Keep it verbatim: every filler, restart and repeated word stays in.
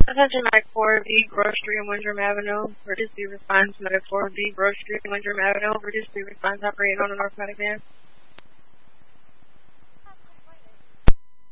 Attention Medic four B, Grove Street and Windrum Avenue. Reduce the response, Medic four B, Grove Street and Windrum Avenue. Reduce the response, operating on a North Medic van.